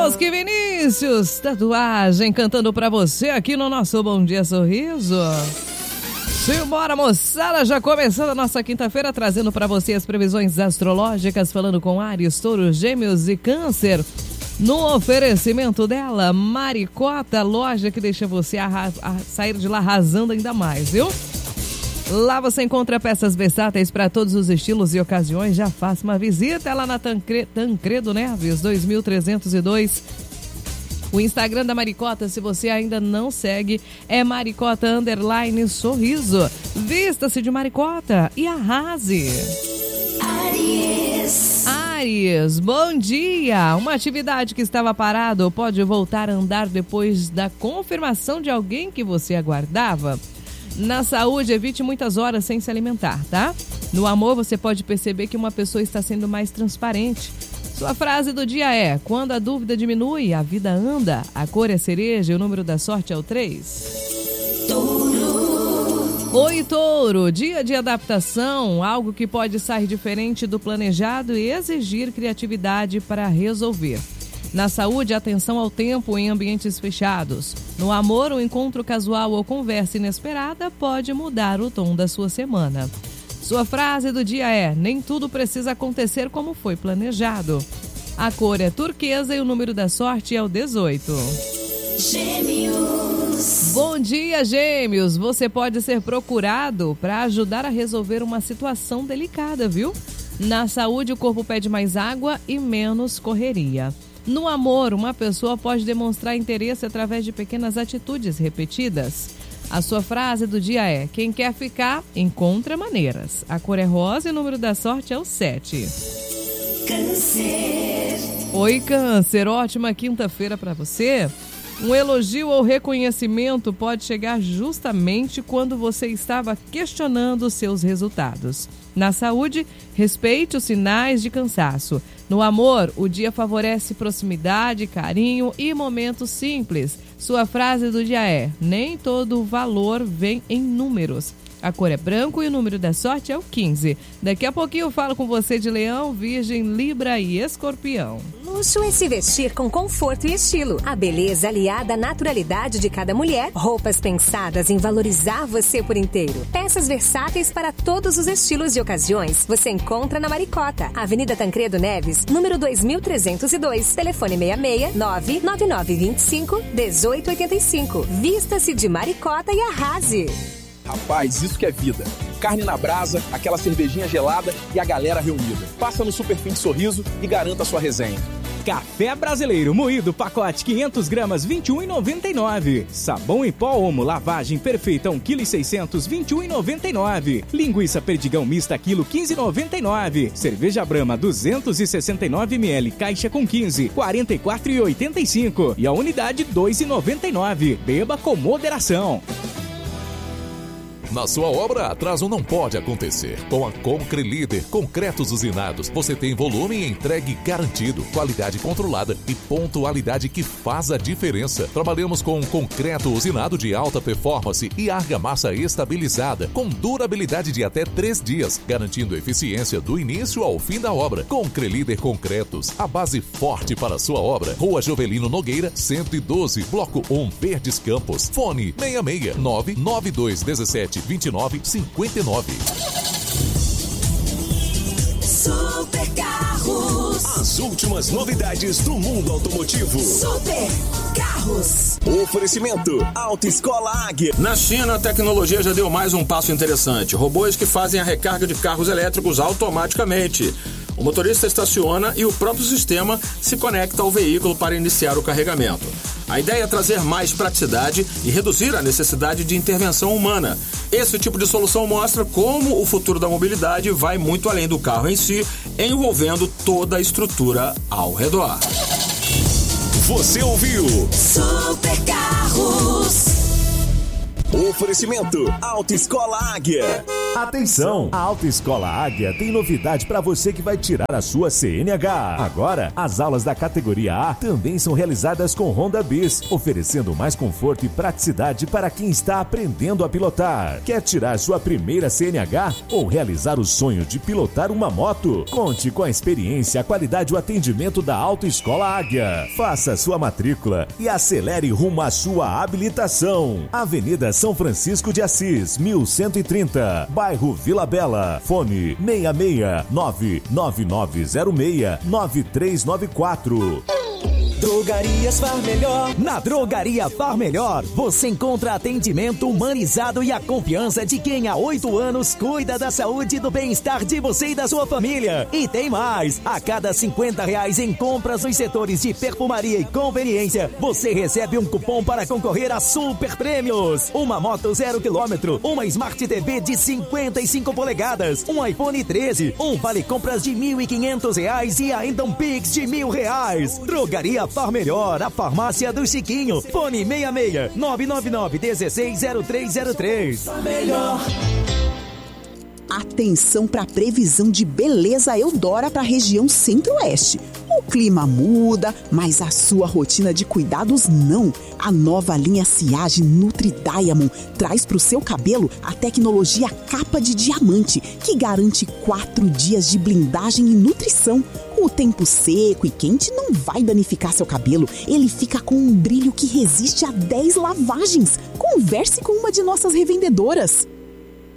Bosque Vinícius, tatuagem, cantando pra você aqui no nosso Bom Dia Sorriso. Simbora, moçada, já começando a nossa quinta-feira, trazendo pra você as previsões astrológicas, falando com Áries, Touro, Gêmeos e Câncer. No oferecimento dela, Maricota, loja que deixa você sair de lá arrasando ainda mais, viu? Lá você encontra peças versáteis para todos os estilos e ocasiões. Já faça uma visita lá na Tancredo Neves, 2302. O Instagram da Maricota, se você ainda não segue, é Maricota_sorriso. Vista-se de Maricota e arrase. Áries, bom dia! Uma atividade que estava parada pode voltar a andar depois da confirmação de alguém que você aguardava. Na saúde, evite muitas horas sem se alimentar, tá? No amor, você pode perceber que uma pessoa está sendo mais transparente. Sua frase do dia é: quando a dúvida diminui, a vida anda. A cor é cereja e o número da sorte é o 3. Oi, Touro, dia de adaptação, algo que pode sair diferente do planejado e exigir criatividade para resolver. Na saúde, atenção ao tempo em ambientes fechados. No amor, um encontro casual ou conversa inesperada pode mudar o tom da sua semana. Sua frase do dia é: nem tudo precisa acontecer como foi planejado. A cor é turquesa e o número da sorte é o 18. Gêmeos. Bom dia, Gêmeos. Você pode ser procurado para ajudar a resolver uma situação delicada, viu? Na saúde, o corpo pede mais água e menos correria. No amor, uma pessoa pode demonstrar interesse através de pequenas atitudes repetidas. A sua frase do dia é: quem quer ficar, encontra maneiras. A cor é rosa e o número da sorte é o 7. Câncer. Oi, Câncer, ótima quinta-feira para você. Um elogio ou reconhecimento pode chegar justamente quando você estava questionando seus resultados. Na saúde, respeite os sinais de cansaço. No amor, o dia favorece proximidade, carinho e momentos simples. Sua frase do dia é: nem todo valor vem em números. A cor é branco e o número da sorte é o 15. Daqui a pouquinho eu falo com você de Leão, Virgem, Libra e Escorpião. Luxo é se vestir com conforto e estilo. A beleza aliada à naturalidade de cada mulher. Roupas pensadas em valorizar você por inteiro. Peças versáteis para todos os estilos e ocasiões. Você encontra na Maricota, Avenida Tancredo Neves, número 2302. Telefone 66-99925-1885. Vista-se de Maricota e arrase. Rapaz, isso que é vida. Carne na brasa, aquela cervejinha gelada e a galera reunida. Passa no Super Fim de Sorriso e garanta a sua resenha. Café brasileiro moído, pacote 500 gramas, R$ 21,99. Sabão em pó Omo, lavagem perfeita, 1,6 kg, R$ 21,99. Linguiça perdigão mista, quilo, R$ 15,99. Cerveja Brahma, 269 ml, caixa com 15, R$ 44,85. E a unidade, R$ 2,99. Beba com moderação. Na sua obra, atraso não pode acontecer. Com a Concrelíder Concretos Usinados, você tem volume e entregue garantido, qualidade controlada e pontualidade que faz a diferença. Trabalhamos com concreto usinado de alta performance e argamassa estabilizada, com durabilidade de até 3 dias, garantindo eficiência do início ao fim da obra. Concrelíder Concretos, a base forte para a sua obra. Rua Jovelino Nogueira, 112, Bloco 1, Verdes Campos. Fone 66 99217 2959. Super Carros. As últimas novidades do mundo automotivo. Super Carros. Oferecimento Autoescola Águia. Na China, a tecnologia já deu mais um passo interessante. Robôs que fazem a recarga de carros elétricos automaticamente. O motorista estaciona e o próprio sistema se conecta ao veículo para iniciar o carregamento. A ideia é trazer mais praticidade e reduzir a necessidade de intervenção humana. Esse tipo de solução mostra como o futuro da mobilidade vai muito além do carro em si, envolvendo toda a estrutura ao redor. Você ouviu Super Carros. Oferecimento Autoescola Águia. Atenção! A Autoescola Águia tem novidade para você que vai tirar a sua CNH. Agora, as aulas da categoria A também são realizadas com Honda Bis, oferecendo mais conforto e praticidade para quem está aprendendo a pilotar. Quer tirar sua primeira CNH ou realizar o sonho de pilotar uma moto? Conte com a experiência, a qualidade e o atendimento da Autoescola Águia. Faça sua matrícula e acelere rumo à sua habilitação. Avenida São Francisco de Assis, 1130, bairro Vila Bela. Fone 669-9906-9394. Drogarias Far Melhor. Na Drogaria Far Melhor, você encontra atendimento humanizado e a confiança de quem há 8 anos cuida da saúde e do bem-estar de você e da sua família. E tem mais! A cada R$50 em compras nos setores de perfumaria e conveniência, você recebe um cupom para concorrer a super prêmios. Uma moto 0 km, uma Smart TV de 55 polegadas, um iPhone 13, um vale compras de R$1.500 e ainda um Pix de R$1.000. Drogaria Far Melhor, a farmácia do Chiquinho. Fone 66-999-160303. Far Melhor. Atenção para a previsão de beleza Eudora para a região Centro-Oeste. O clima muda, mas a sua rotina de cuidados não. A nova linha Siage Nutri Diamond traz para o seu cabelo a tecnologia capa de diamante, que garante 4 dias de blindagem e nutrição. O tempo seco e quente não vai danificar seu cabelo. Ele fica com um brilho que resiste a 10 lavagens. Converse com uma de nossas revendedoras.